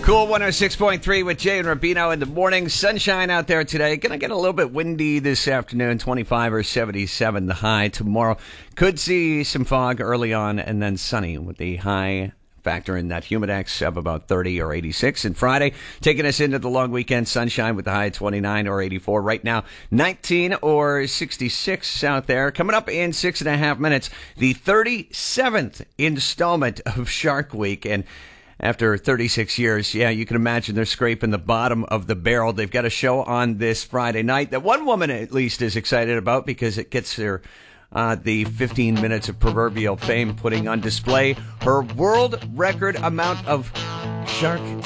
Cool 106.3 with Jay and Rubino in the morning. Sunshine out there today. Going to get a little bit windy this afternoon, 25 or 77 the high. Tomorrow could see some fog early on and then sunny with the high factor in that humidex of about 30 or 86. And Friday, taking us into the long weekend, sunshine with the high 29 or 84. Right now, 19 or 66 out there. Coming up in 6.5 minutes, the 37th installment of Shark Week. And after 36 years, yeah, you can imagine they're scraping the bottom of the barrel. They've got a show on this Friday night that one woman at least is excited about because it gets her the 15 minutes of proverbial fame, putting on display her world record amount of shark